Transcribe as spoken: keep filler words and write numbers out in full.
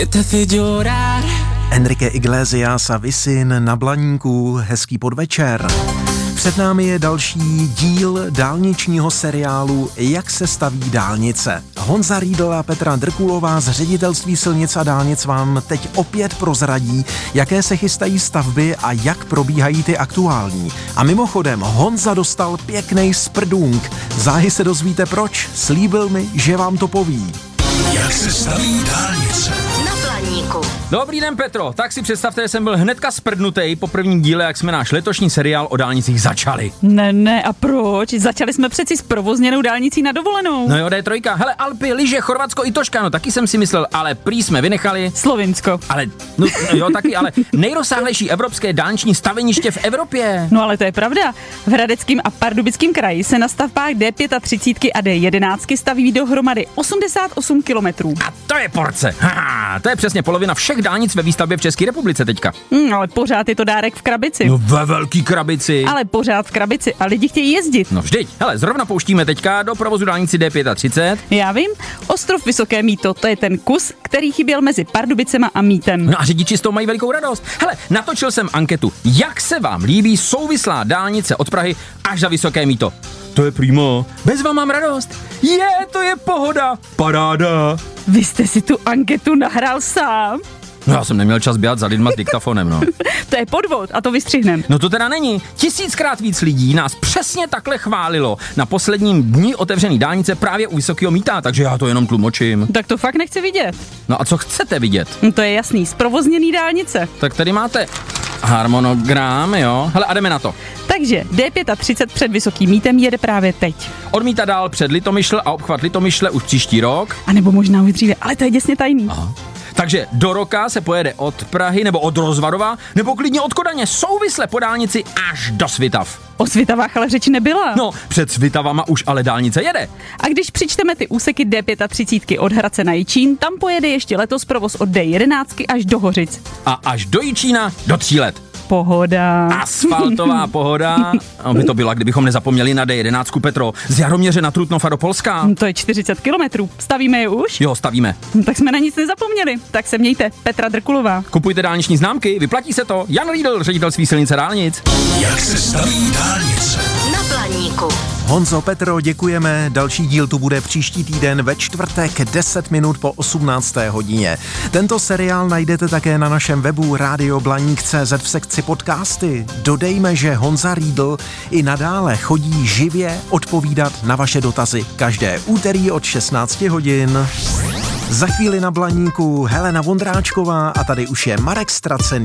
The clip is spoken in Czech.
Enrique Iglesias a Wisin na Blaníku, hezký podvečer. Před námi je další díl dálničního seriálu Jak se staví dálnice. Honza Riedl a Petra Drkulová z Ředitelství silnic a dálnic vám teď opět prozradí, jaké se chystají stavby a jak probíhají ty aktuální. A mimochodem, Honza dostal pěknej sprdunk. Záhy se dozvíte proč, slíbil mi, že vám to poví. Jak se staví dálnice? Na Blaníku. Dobrý den, Petro. Tak si představte, že jsem byl hnedka sprdnutej po prvním díle, jak jsme náš letošní seriál o dálnicích začali. Ne, ne, a proč? Začali jsme přeci s provozněnou dálnicí na dovolenou. No jo, D tři. Hele, Alpy, lyže, Chorvatsko i Toška, no taky jsem si myslel, ale prý jsme vynechali. Slovinsko. Ale, no, no jo, taky, ale nejrozsáhlejší evropské dálniční staveniště v Evropě. No ale to je pravda. V Hradeckém a Pardubickém kraji se na stavbách D třicet pět a D jedenáct staví dohromady osmdesát osm kilometrů. A to je porce. Ha, to je přesně polovina všech dálnic ve výstavbě v České republice teďka. Hmm, ale pořád je to dárek v krabici. No ve velký krabici. Ale pořád v krabici a lidi chtějí jezdit. No vždyť. Hele, zrovna pouštíme teďka do provozu dálnici D třicet pět. Já vím, Ostrov Vysoké Mýto, to je ten kus, který chyběl mezi Pardubicema a Mýtem. No a řidiči z toho mají velikou radost. Hele, natočil jsem anketu. Jak se vám líbí souvislá dálnice od Prahy až za Vysoké Mýto? To je primo. Bez vám mám radost. Je, to je pohoda. Paráda. Vy jste si tu anketu nahrál sám? No já jsem neměl čas běhat za lidma s diktafonem, no. To je podvod a to vystřihnem. No to teda není. Tisíckrát víc lidí nás přesně takhle chválilo na posledním dni otevřený dálnice právě u Vysokého Mýta, takže já to jenom tlumočím. Tak to fakt nechci vidět. No a co chcete vidět? No to je jasný, zprovozněný dálnice. Tak tady máte harmonogram, jo. Hele, a jdeme na to. Takže D třicet pět před Vysokým Mýtem jede právě teď. Od Mýta dál před Litomyšl a obchvat Litomyšle už příští rok. A nebo možná už dříve, ale to je děsně tajný. Aha. Takže do roka se pojede od Prahy nebo od Rozvarova, nebo klidně od Kodaně souvisle po dálnici až do Svitav. O Svitavách ale řeč nebyla. No, před Svitavama už ale dálnice jede. A když přičteme ty úseky D třicet pět od Hradce na Jičín, tam pojede ještě letos provoz od D jedenáct až do Hořic. A až do Jičína do tří let. Pohoda. Asfaltová pohoda. A by to byla, kdybychom nezapomněli na D jedenáct, Petro. Z Jaroměře na Trutnov a do Polska. To je čtyřicet kilometrů. Stavíme je už? Jo, stavíme. Tak jsme na nic nezapomněli. Tak se mějte. Petra Drkulová. Kupujte dálniční známky, vyplatí se to. Jan Riedl, Ředitelství silnic a dálnic. Jak se staví dálnice? Na Blaníku. Honzo, Petro, děkujeme. Další díl tu bude příští týden ve čtvrtek deset minut po osmnácté hodině. Tento seriál najdete také na našem webu rádio blaník tečka cé zet v sekci podcasty. Dodejme, že Honza Riedl i nadále chodí živě odpovídat na vaše dotazy každé úterý od šestnácti hodin. Za chvíli na Blaníku Helena Vondráčková a tady už je Marek Stracený.